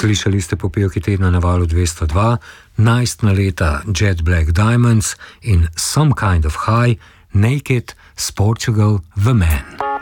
Slišali ste popevki tedna na valu 202, Najstna leta Jet Black Diamonds in Some Kind of High, Naked s Portugal The Man.